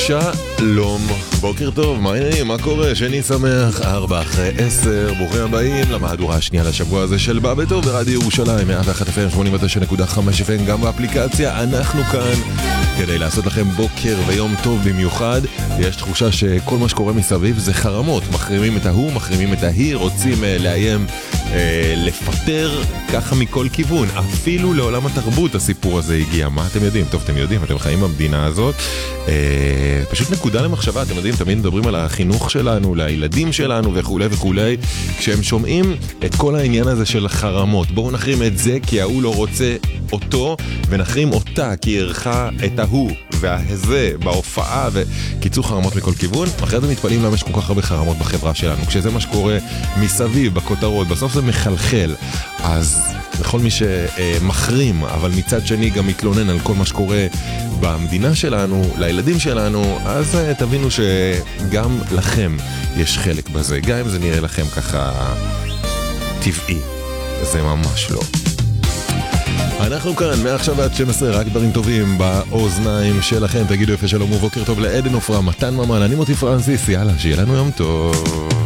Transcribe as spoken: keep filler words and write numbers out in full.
שלום, בוקר טוב, מה העניינים, מה קורה? שני שמח, ארבע אחרי עשר, ברוכים הבאים למהדורה השנייה לשבוע הזה של בא בטוב ברדיו ירושלים, מאה ואחת אף אם שמונים ותשע נקודה חמש אף אם, גם באפליקציה. אנחנו כאן כדי לעשות לכם בוקר ויום טוב במיוחד. יש תחושה שכל מה שקורה מסביב זה חרמות, מחרימים את ההוא, מחרימים את ההיא, רוצים אה, לאיים אה, לפטר ככה מכל כיוון. אפילו לעולם התרבות הסיפור הזה הגיע. מה אתם יודעים? טוב, אתם יודעים, אתם חיים במדינה הזאת. אה, פשוט נקודה למחשבה, אתם יודעים, תמיד מדברים על החינוך שלנו, לילדים שלנו וכו' וכו'. כשהם שומעים את כל העניין הזה של חרמות, בואו נחרים את זה כי ההוא לא רוצה אותו, ונחרים אותה כי ערכה את ההוא והזה בהופעה, וקיצור חרמות מכל כיוון. אחרי זה מתפלאים למה יש כל כך הרבה חרמות בחברה שלנו, כשזה מה שקורה מסביב, בכותרות, בסוף זה מחלחל. אז לכל מי שמחרים, אבל מצד שני גם מתלונן על כל מה שקורה במדינה שלנו, לילדים שלנו, אז תבינו שגם לכם יש חלק בזה, גם אם זה נראה לכם ככה טבעי, זה ממש לא. אנחנו כאן מעכשיו עד שתים עשרה, רק דברים טובים באוזניים שלכם. תגידו יפה שלום ובוקר טוב לעדן עופרה, מתן ממן, אני מוטי פרנסיס, יאללה, שיהיה לנו יום טוב.